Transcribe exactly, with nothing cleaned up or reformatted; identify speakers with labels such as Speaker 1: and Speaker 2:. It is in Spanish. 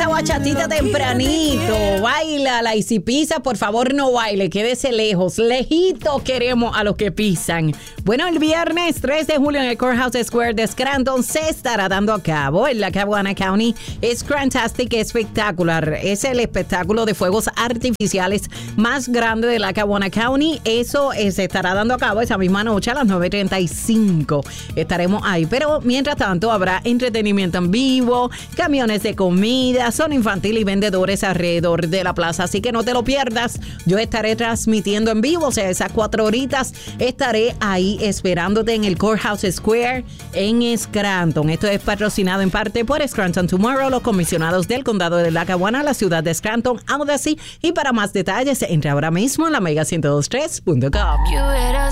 Speaker 1: esa bachatita tempranito. Báilala y si pisa, por favor no baile, quédese lejos. Lejito queremos a los que pisan. Bueno, el viernes tres de julio en el Courthouse Square de Scranton se estará dando a cabo en Lackawanna County Scrantastic Espectacular. Es el espectáculo de fuegos artificiales más grande de Lackawanna County. Eso eh, se estará dando a cabo esa misma noche a las nueve treinta y cinco. Estaremos ahí, pero mientras tanto habrá entretenimiento en vivo, camiones de comida, zona infantil y vendedores alrededor de la plaza, así que no te lo pierdas. Yo estaré transmitiendo en vivo, o sea, esas cuatro horitas estaré ahí esperándote en el Courthouse Square en Scranton. Esto es patrocinado en parte por Scranton Tomorrow, los comisionados del condado de Lackawanna, la ciudad de Scranton, Audacy, y para más detalles entra ahora mismo en la mega ciento dos punto tres punto com.